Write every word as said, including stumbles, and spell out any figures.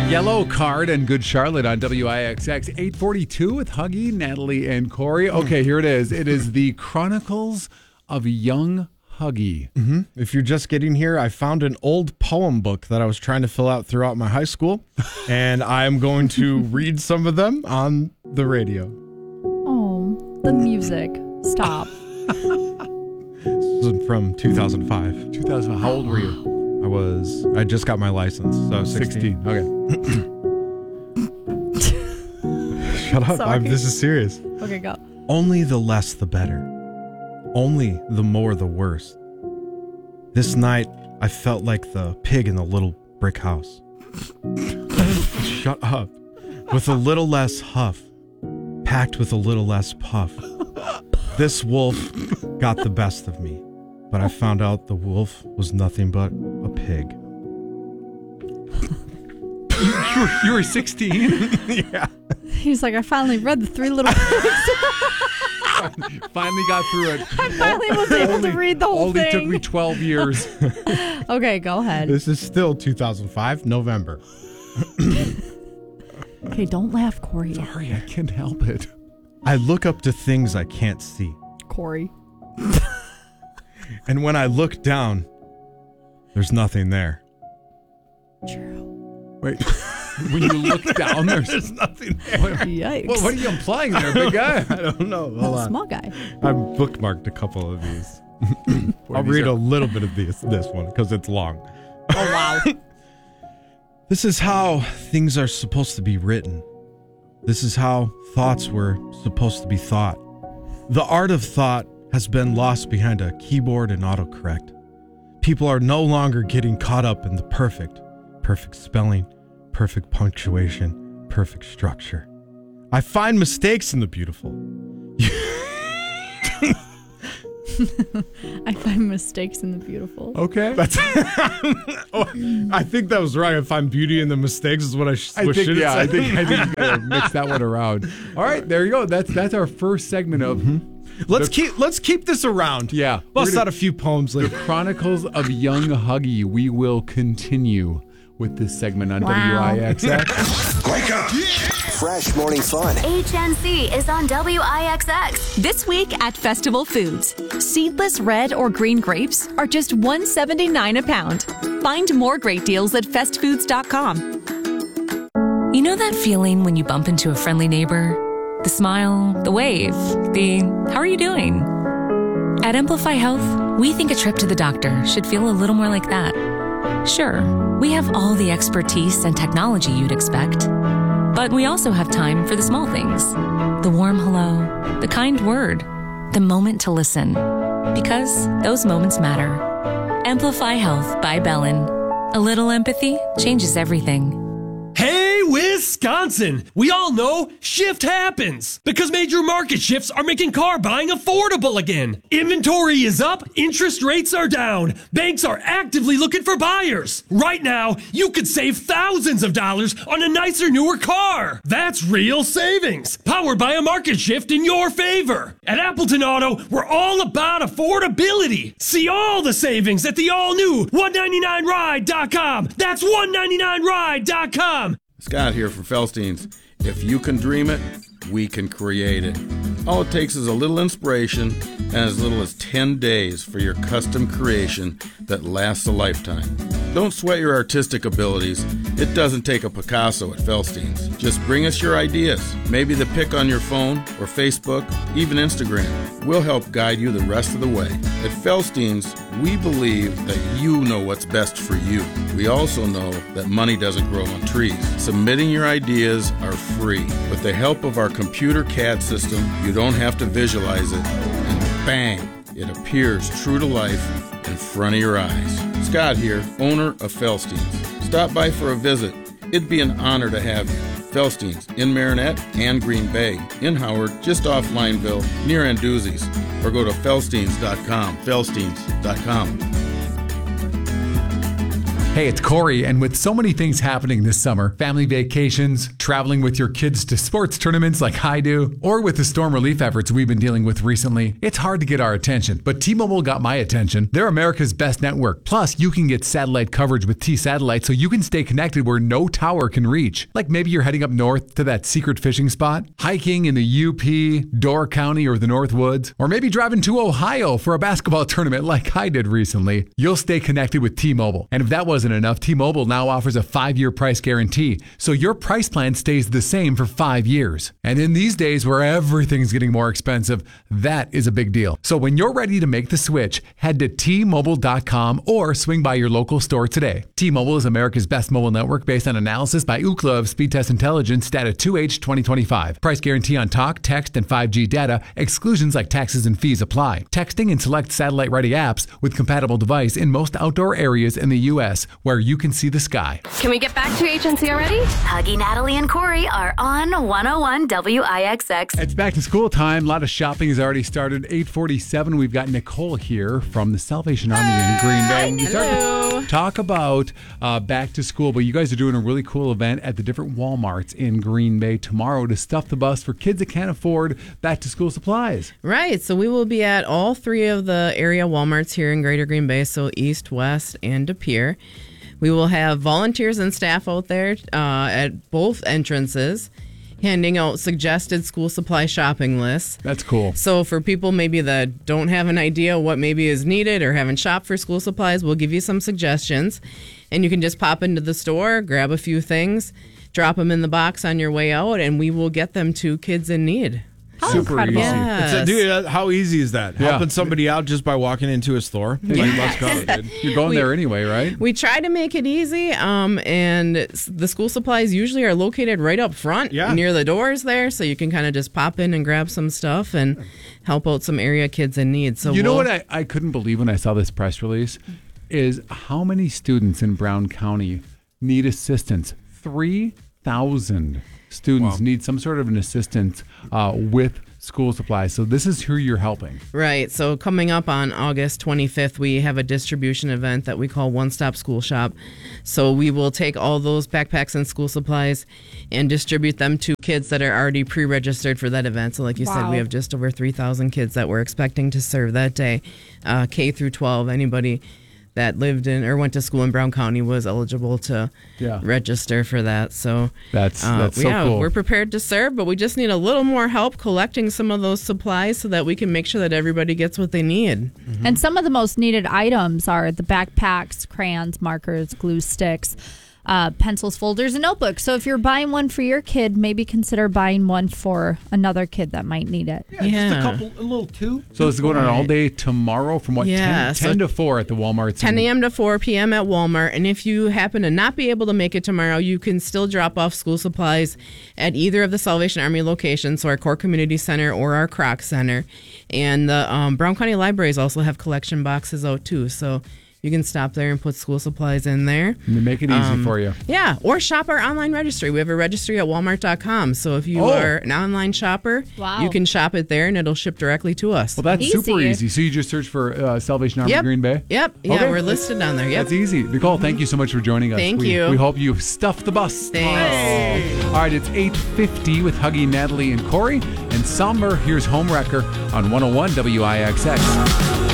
Yellow Card and Good Charlotte on W I X X. eight forty-two with Huggy, Natalie, and Corey. Okay, here it is. It is the Chronicles of Young Huggy. Mm-hmm. If you're just getting here, I found an old poem book that I was trying to fill out throughout my high school, and I'm going to read some of them on the radio. Oh, the music. Stop. This is from two thousand five. two thousand five. How old were you? I was, I just got my license, so I was sixteen. sixteen. Okay. Shut up. I'm, this is serious. Okay, go. Only the less the better. Only the more the worse. This night, I felt like the pig in the little brick house. Shut up. With a little less huff, packed with a little less puff. This wolf got the best of me, but I found out the wolf was nothing but a pig. you, you, were, you were sixteen? Yeah. He's like, I finally read the Three Little Pigs. Finally got through it. I finally was able only, to read the whole only thing. Only took me twelve years. Okay, go ahead. This is still two thousand five, November. Okay, don't laugh, Corey. Sorry, I can't help it. I look up to things I can't see. Corey. And when I look down, there's nothing there. True. Wait, when you look down, there's, there's nothing there. What, Yikes. what, what are you implying there, big guy? I don't know. Hold on. Small guy. I've bookmarked a couple of these. Boy, I'll these read are- a little bit of this, this one because it's long. Oh, wow. This is how things are supposed to be written. This is how thoughts were supposed to be thought. The art of thought has been lost behind a keyboard and autocorrect. People are no longer getting caught up in the perfect, perfect spelling, perfect punctuation, perfect structure. I find mistakes in the beautiful. I find mistakes in the beautiful. Okay. That's oh, I think that was right. I find beauty in the mistakes is what I, sh- I what think, should have yeah, I said. think, I think you gotta mix that one around. All right, there you go. That's that's our first segment of Let's the, keep let's keep this around. Yeah. Bust We're out a few poems The later. Chronicles of Young Huggy. We will continue with this segment on Wow. W I X X. Wake up! Fresh morning fun. H N C is on W I X X. This week at Festival Foods, seedless red or green grapes are just one dollar and seventy-nine cents a pound. Find more great deals at fest foods dot com. You know that feeling when you bump into a friendly neighbor? The smile, the wave, the how are you doing? At Amplify Health, we think a trip to the doctor should feel a little more like that. Sure, we have all the expertise and technology you'd expect. But we also have time for the small things. The warm hello, the kind word, the moment to listen. Because those moments matter. Amplify Health by Bellin. A little empathy changes everything. Hey, Wisconsin! We all know shift happens because major market shifts are making car buying affordable again. Inventory is up, interest rates are down, banks are actively looking for buyers. Right now, you could save thousands of dollars on a nicer, newer car. That's real savings, powered by a market shift in your favor. At Appleton Auto, we're all about affordability. See all the savings at the all-new one ninety-nine ride dot com. That's one ninety-nine ride dot com. Scott here from Felstein's. If you can dream it, we can create it. All it takes is a little inspiration and as little as ten days for your custom creation that lasts a lifetime. Don't sweat your artistic abilities. It doesn't take a Picasso at Felstein's. Just bring us your ideas. Maybe the pic on your phone or Facebook, even Instagram. We'll help guide you the rest of the way. At Felstein's, we believe that you know what's best for you. We also know that money doesn't grow on trees. Submitting your ideas are free. With the help of our computer C A D system, you don't have to visualize it, and bang, it appears true to life in front of your eyes. Scott here, owner of Felstein's. Stop by for a visit. It'd be an honor to have you. Felstein's in Marinette and Green Bay, in Howard, just off Lineville, near Anduzzi's, or go to felsteins dot com, felsteins dot com. Hey, it's Corey, and with so many things happening this summer, family vacations, traveling with your kids to sports tournaments like I do, or with the storm relief efforts we've been dealing with recently, it's hard to get our attention. But T-Mobile got my attention. They're America's best network. Plus, you can get satellite coverage with T-Satellite so you can stay connected where no tower can reach. Like maybe you're heading up north to that secret fishing spot, hiking in the U P, Door County, or the North Woods, or maybe driving to Ohio for a basketball tournament like I did recently. You'll stay connected with T-Mobile. And if that wasn't enough, T-Mobile now offers a five-year price guarantee, so your price plan stays the same for five years. And in these days where everything's getting more expensive, that is a big deal. So when you're ready to make the switch, head to T Mobile dot com or swing by your local store today. T-Mobile is America's best mobile network based on analysis by Ookla of Speed Test Intelligence data two H twenty twenty-five. Price guarantee on talk, text, and five G data. Exclusions like taxes and fees apply. Texting and select satellite-ready apps with compatible device in most outdoor areas in the U S where you can see the sky. Can we get back to H N C already? Huggy, Natalie, and Corey are on one oh one W I X X. It's back to school time. A lot of shopping has already started. eight forty-seven, we've got Nicole here from the Salvation Army in Green Bay. We start to talk about uh, back to school, but you guys are doing a really cool event at the different Walmarts in Green Bay tomorrow to stuff the bus for kids that can't afford back to school supplies. Right. So we will be at all three of the area Walmarts here in Greater Green Bay, so East, West, and De Pere. We will have volunteers and staff out there uh, at both entrances handing out suggested school supply shopping lists. That's cool. So for people maybe that don't have an idea what maybe is needed or haven't shopped for school supplies, we'll give you some suggestions. And you can just pop into the store, grab a few things, drop them in the box on your way out, and we will get them to kids in need. How Super incredible. easy. Yes. It's a, dude, uh, how easy is that? Yeah. Helping somebody out just by walking into a store? Like, let's go, dude. You're going We- there anyway, right? We try to make it easy, um, and s- the school supplies usually are located right up front, Yeah. near the doors there, so you can kind of just pop in and grab some stuff and help out some area kids in need. So You know we'll- what I, I couldn't believe when I saw this press release is how many students in Brown County need assistance. three thousand students Wow. need some sort of an assistance uh, with school supplies. So this is who you're helping. Right. So coming up on August twenty-fifth, we have a distribution event that we call One Stop School Shop. So we will take all those backpacks and school supplies and distribute them to kids that are already pre-registered for that event. So like you said, Wow. we have just over three thousand kids that we're expecting to serve that day, uh, K through twelve. Anybody that lived in or went to school in Brown County was eligible to Yeah. register for that. So That's uh, that's so yeah, cool. we're prepared to serve, but we just need a little more help collecting some of those supplies so that we can make sure that everybody gets what they need. And some of the most needed items are the backpacks, crayons, markers, glue sticks, uh, pencils, folders, and notebooks. So if you're buying one for your kid, maybe consider buying one for another kid that might need it. Yeah, just Yeah. a couple, a little two. so it's going on all day tomorrow from what, Yeah, ten, so ten to four at the Walmart. ten a.m. to four p.m. at Walmart. And if you happen to not be able to make it tomorrow, you can still drop off school supplies at either of the Salvation Army locations, so our Core Community Center or our Croc Center. And the um, Brown County Libraries also have collection boxes out too, so you can stop there and put school supplies in there. Make it easy Um, for you. Yeah, or shop our online registry. We have a registry at walmart dot com. So if you Oh. are an online shopper, Wow. you can shop it there and it'll ship directly to us. Well, that's super Easy. easy. So you just search for uh, Salvation Army Yep. Green Bay? Yep. Yeah, Okay. we're listed down there. Yep. That's easy. Nicole, thank you so much for joining us. Thank we, you. We hope you stuff the bus. Thanks. All right, it's eight fifty with Huggy, Natalie, and Corey. And Somber, here's Homewrecker on one oh one W I X X.